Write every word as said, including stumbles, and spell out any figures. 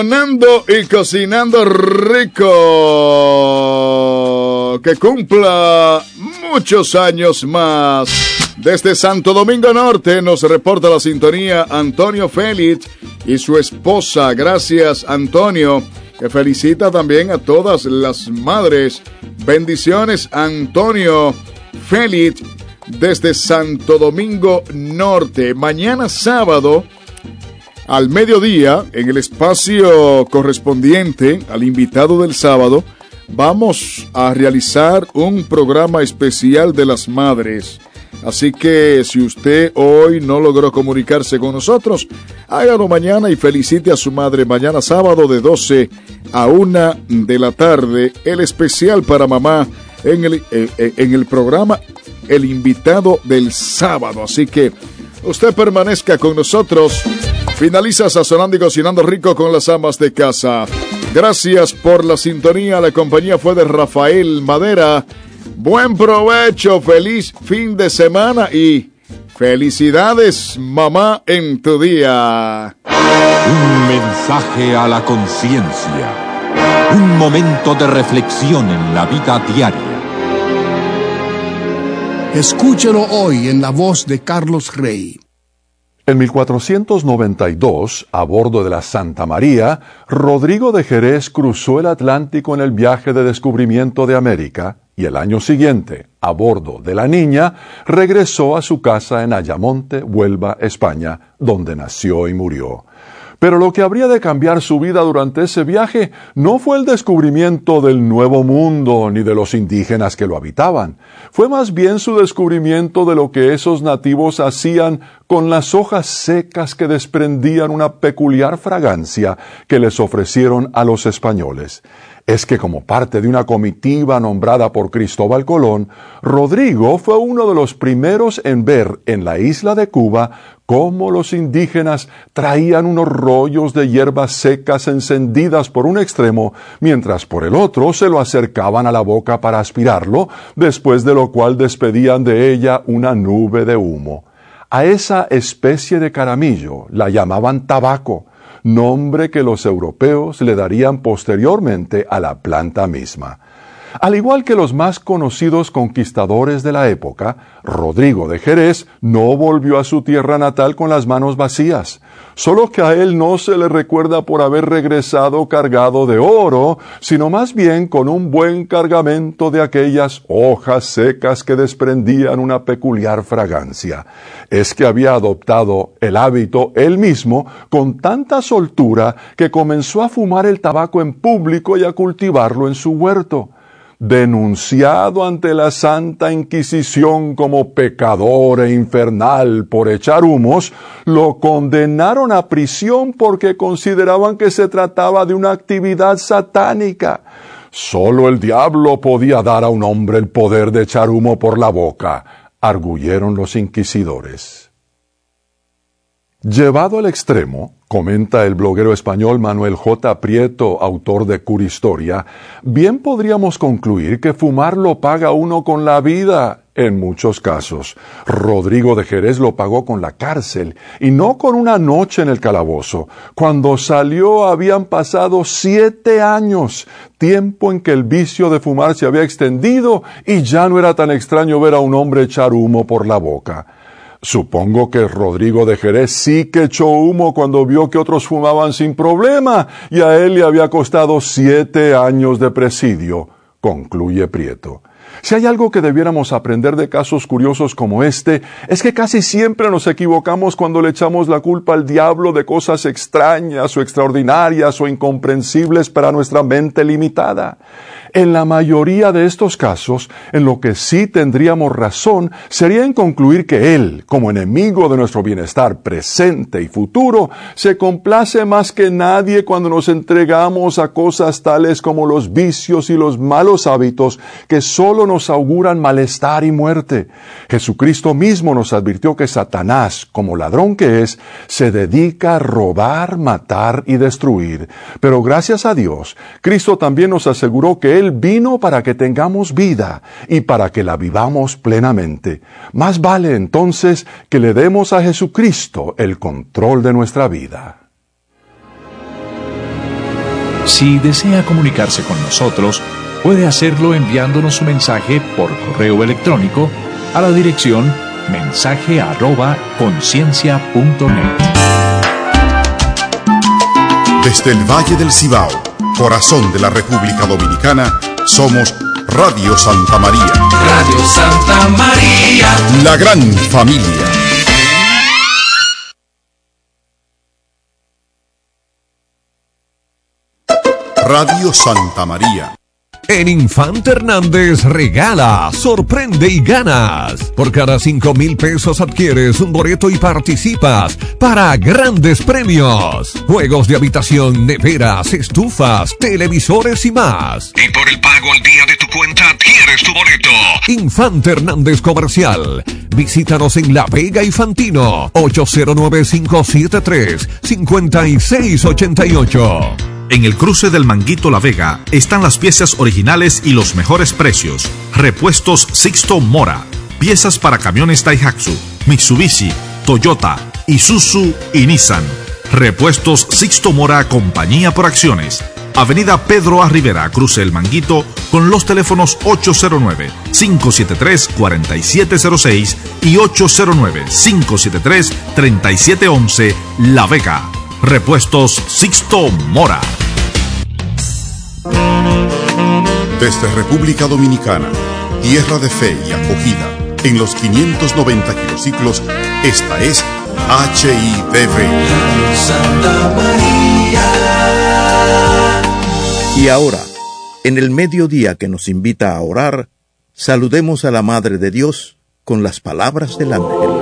Cocinando y cocinando rico. Que cumpla muchos años más. Desde Santo Domingo Norte nos reporta la sintonía Antonio Félix y su esposa. Gracias, Antonio, que felicita también a todas las madres. Bendiciones, Antonio Félix, desde Santo Domingo Norte. Mañana sábado, al mediodía, en el espacio correspondiente al invitado del sábado, vamos a realizar un programa especial de las madres. Así que si usted hoy no logró comunicarse con nosotros, hágalo mañana y felicite a su madre. Mañana sábado de doce a una de la tarde, el especial para mamá en el, eh, en el programa El Invitado del Sábado. Así que usted permanezca con nosotros. Finaliza Sazonando y Cocinando Rico con las amas de casa. Gracias por la sintonía. La compañía fue de Rafael Madera. Buen provecho, feliz fin de semana y felicidades, mamá, en tu día. Un mensaje a la conciencia. Un momento de reflexión en la vida diaria. Escúchelo hoy en la voz de Carlos Rey. En mil cuatrocientos noventa y dos, a bordo de la Santa María, Rodrigo de Jerez cruzó el Atlántico en el viaje de descubrimiento de América y el año siguiente, a bordo de la Niña, regresó a su casa en Ayamonte, Huelva, España, donde nació y murió. Pero lo que habría de cambiar su vida durante ese viaje no fue el descubrimiento del Nuevo Mundo ni de los indígenas que lo habitaban. Fue más bien su descubrimiento de lo que esos nativos hacían con las hojas secas que desprendían una peculiar fragancia que les ofrecieron a los españoles. Es que como parte de una comitiva nombrada por Cristóbal Colón, Rodrigo fue uno de los primeros en ver en la isla de Cuba cómo los indígenas traían unos rollos de hierbas secas encendidas por un extremo, mientras por el otro se lo acercaban a la boca para aspirarlo, después de lo cual despedían de ella una nube de humo. A esa especie de caramillo la llamaban tabaco, nombre que los europeos le darían posteriormente a la planta misma. Al igual que los más conocidos conquistadores de la época, Rodrigo de Jerez no volvió a su tierra natal con las manos vacías, solo que a él no se le recuerda por haber regresado cargado de oro, sino más bien con un buen cargamento de aquellas hojas secas que desprendían una peculiar fragancia. Es que había adoptado el hábito él mismo con tanta soltura que comenzó a fumar el tabaco en público y a cultivarlo en su huerto. Denunciado ante la Santa Inquisición como pecador e infernal por echar humos, lo condenaron a prisión porque consideraban que se trataba de una actividad satánica. Solo el diablo podía dar a un hombre el poder de echar humo por la boca, arguyeron los inquisidores. Llevado al extremo, comenta el bloguero español Manuel J. Prieto, autor de Curistoria, bien podríamos concluir que fumar lo paga uno con la vida, en muchos casos. Rodrigo de Jerez lo pagó con la cárcel, y no con una noche en el calabozo. Cuando salió habían pasado siete años, tiempo en que el vicio de fumar se había extendido y ya no era tan extraño ver a un hombre echar humo por la boca. Supongo que Rodrigo de Jerez sí que echó humo cuando vio que otros fumaban sin problema, y a él le había costado siete años de presidio, concluye Prieto. Si hay algo que debiéramos aprender de casos curiosos como este, es que casi siempre nos equivocamos cuando le echamos la culpa al diablo de cosas extrañas o extraordinarias o incomprensibles para nuestra mente limitada. En la mayoría de estos casos, en lo que sí tendríamos razón sería en concluir que Él, como enemigo de nuestro bienestar presente y futuro, se complace más que nadie cuando nos entregamos a cosas tales como los vicios y los malos hábitos que solo nos auguran malestar y muerte. Jesucristo mismo nos advirtió que Satanás, como ladrón que es, se dedica a robar, matar y destruir. Pero gracias a Dios, Cristo también nos aseguró que Él vino para que tengamos vida y para que la vivamos plenamente. Más vale entonces que le demos a Jesucristo el control de nuestra vida. Si desea comunicarse con nosotros, puede hacerlo enviándonos su mensaje por correo electrónico a la dirección mensaje arroba conciencia punto net. Desde el Valle del Cibao, corazón de la República Dominicana, somos Radio Santa María. Radio Santa María. La gran familia. Radio Santa María. En Infante Hernández regala, sorprende y ganas. Por cada cinco mil pesos adquieres un boleto y participas para grandes premios. Juegos de habitación, neveras, estufas, televisores y más. Y por el pago al día de tu cuenta adquieres tu boleto. Infante Hernández Comercial. Visítanos en La Vega y Fantino. ocho cero nueve, cinco siete tres, cinco seis ocho ocho. En el cruce del Manguito La Vega están las piezas originales y los mejores precios. Repuestos Sixto Mora. Piezas para camiones Daihatsu, Mitsubishi, Toyota, Isuzu y Nissan. Repuestos Sixto Mora, compañía por acciones. Avenida Pedro A. Rivera, cruce el Manguito, con los teléfonos ocho cero nueve, cinco siete tres, cuatro siete cero seis y ocho cero nueve, cinco siete tres, tres siete uno uno, La Vega. Repuestos Sixto Mora. Desde República Dominicana, tierra de fe y acogida, en los quinientos noventa kilociclos, esta es H I D V. Santa María. Y ahora, en el mediodía que nos invita a orar, saludemos a la Madre de Dios con las palabras del ángel.